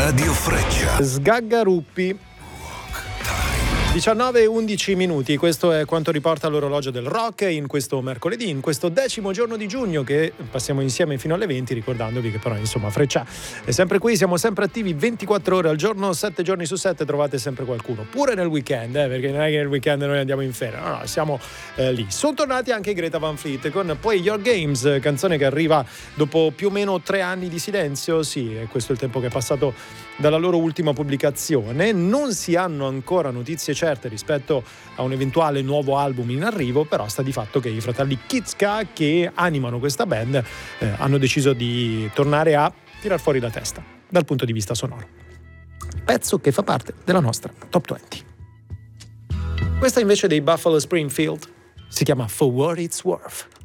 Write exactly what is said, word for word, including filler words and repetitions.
Radio Freccia. Sgaggaruppi. diciannove e undici minuti, questo è quanto riporta l'orologio del rock in questo mercoledì, in questo decimo giorno di giugno che passiamo insieme fino alle venti, ricordandovi che però insomma Freccia è sempre qui, siamo sempre attivi ventiquattro ore al giorno, sette giorni su sette, trovate sempre qualcuno, pure nel weekend, eh, perché non è che nel weekend noi andiamo in ferie, no, no, siamo eh, lì. Sono tornati anche Greta Van Fleet con Play Your Games, canzone che arriva dopo più o meno tre anni di silenzio, sì, e questo è il tempo che è passato dalla loro ultima pubblicazione. Non si hanno ancora notizie certe rispetto a un eventuale nuovo album in arrivo, però sta di fatto che i fratelli Kitska, che animano questa band, eh, hanno deciso di tornare a tirar fuori la testa dal punto di vista sonoro. Pezzo che fa parte della nostra top venti. Questa invece dei Buffalo Springfield si chiama For What It's Worth.